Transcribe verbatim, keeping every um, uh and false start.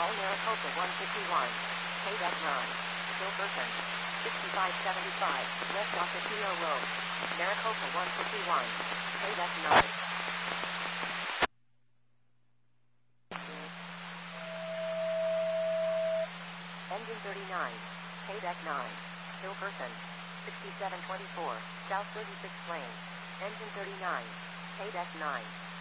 Call Maricopa one fifty-one. K nine. Silverton. sixty-five seventy-five. West Ocotillo Road. Maricopa one fifty-one. K nine. Engine thirty-nine. K nine. Silverton. sixty-seven twenty-four. South thirty-sixth lane. Engine thirty-nine. K nine.